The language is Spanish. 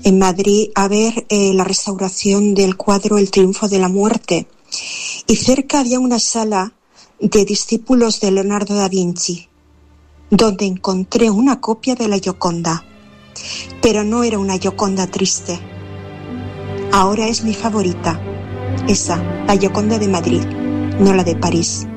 en Madrid a ver la restauración del cuadro El triunfo de la muerte. Y cerca había una sala de discípulos de Leonardo da Vinci, donde encontré una copia de la Gioconda. Pero no era una Gioconda triste. Ahora es mi favorita. Esa, la Gioconda de Madrid, no la de París.